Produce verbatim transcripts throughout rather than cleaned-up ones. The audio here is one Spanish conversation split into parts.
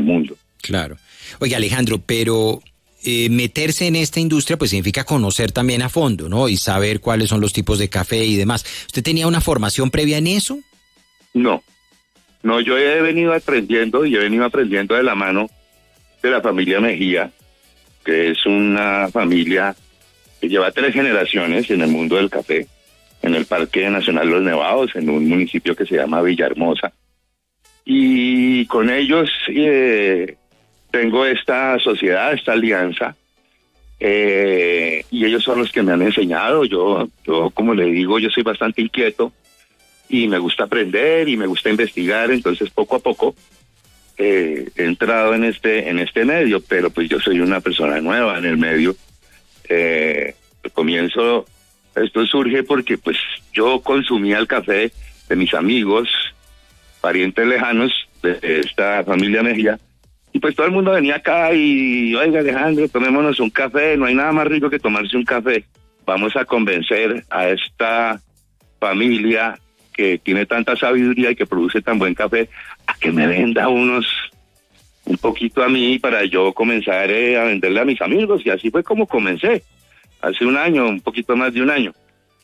el mundo. Claro. Oye, Alejandro, pero eh, meterse en esta industria pues significa conocer también a fondo, ¿no? Y saber cuáles son los tipos de café y demás. ¿Usted tenía una formación previa en eso? No, no, yo he venido aprendiendo y he venido aprendiendo de la mano de la familia Mejía, que es una familia que lleva tres generaciones en el mundo del café, en el Parque Nacional Los Nevados, en un municipio que se llama Villahermosa. Y con ellos eh, tengo esta sociedad, esta alianza, eh, y ellos son los que me han enseñado. Yo, yo, como le digo, yo soy bastante inquieto y me gusta aprender y me gusta investigar, entonces poco a poco eh, he entrado en este, en este medio, pero pues yo soy una persona nueva en el medio. Eh, al comienzo, esto surge porque pues yo consumía el café de mis amigos, parientes lejanos de esta familia Mejía, y pues todo el mundo venía acá y, oiga Alejandro, tomémonos un café, no hay nada más rico que tomarse un café. Vamos a convencer a esta familia que tiene tanta sabiduría y que produce tan buen café, a que me venda unos, un poquito a mí para yo comenzar eh, a venderle a mis amigos, y así fue como comencé, hace un año, un poquito más de un año.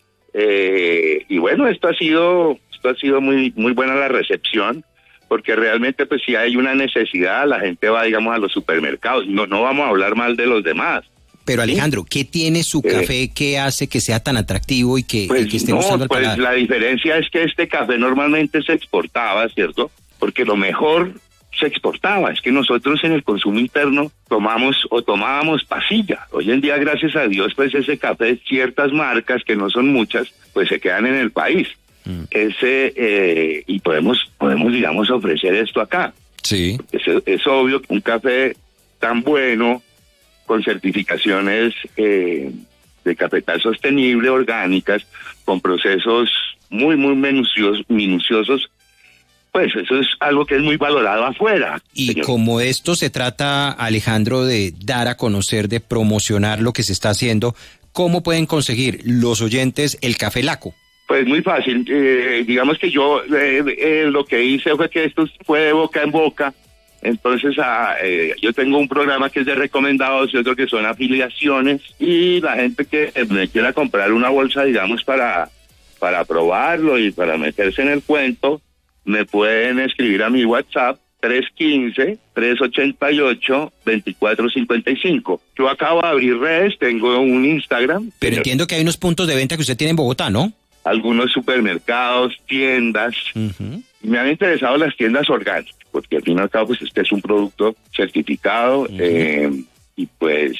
Eh, y bueno, esto ha sido, esto ha sido muy, muy buena la recepción, porque realmente pues si hay una necesidad, la gente va, digamos, a los supermercados, no, no vamos a hablar mal de los demás. Pero Alejandro, ¿qué tiene su Eh, café que hace que sea tan atractivo y que, Pues y que esté no, gustando al pues paladar? la diferencia es que este café normalmente se exportaba, ¿cierto? Porque lo mejor se exportaba, es que nosotros en el consumo interno tomamos o tomábamos pasilla. Hoy en día, gracias a Dios, pues ese café, ciertas marcas, que no son muchas, pues se quedan en el país. Mm. Ese, eh, y podemos, podemos, digamos, ofrecer esto acá. Sí. Es, es obvio que un café tan bueno, con certificaciones eh, de cafetal sostenible, orgánicas, con procesos muy, muy minuciosos, minuciosos, pues eso es algo que es muy valorado afuera. Y señor. como esto se trata, Alejandro, de dar a conocer, de promocionar lo que se está haciendo, ¿cómo pueden conseguir los oyentes el Café Laco? Pues muy fácil, eh, digamos que yo eh, eh, lo que hice fue que esto fue de boca en boca. Entonces ah, eh, yo tengo un programa que es de recomendados y otro que son afiliaciones, y la gente que me quiera comprar una bolsa, digamos, para, para probarlo y para meterse en el cuento, me pueden escribir a mi WhatsApp tres uno cinco, tres ocho ocho, dos cuatro cinco cinco. Yo acabo de abrir redes, tengo un Instagram. Pero entiendo que hay unos puntos de venta que usted tiene en Bogotá, ¿no? Algunos supermercados, tiendas. Uh-huh. Me han interesado las tiendas orgánicas, porque al fin y al cabo pues este es un producto certificado. Uh-huh. eh, y pues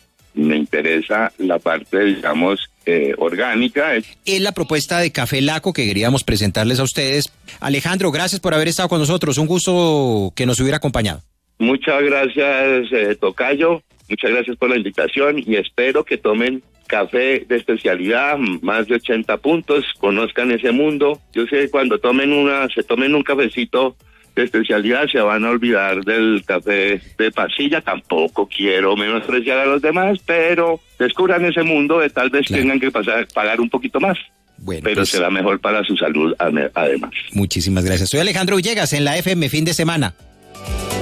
me interesa la parte, digamos, eh, orgánica. Es la propuesta de Café Laco que queríamos presentarles a ustedes. Alejandro, gracias por haber estado con nosotros, un gusto que nos hubiera acompañado. Muchas gracias, eh, Tocayo, muchas gracias por la invitación, y espero que tomen café de especialidad, más de ochenta puntos, conozcan ese mundo. Yo sé que cuando tomen una, se tomen un cafecito de especialidad, se van a olvidar del café de pasilla. Tampoco quiero menospreciar a los demás, pero descubran ese mundo, de tal vez claro. tengan que pasar, pagar un poquito más. Bueno, pero pues, será mejor para su salud además. Muchísimas gracias. Soy Alejandro Villegas en la F M Fin de Semana.